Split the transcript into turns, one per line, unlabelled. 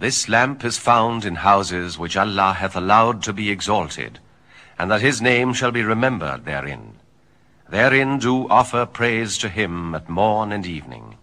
This lamp is found in houses which Allah hath allowed to be exalted, and that his name shall be remembered therein. Therein do offer praise to him at morn and evening.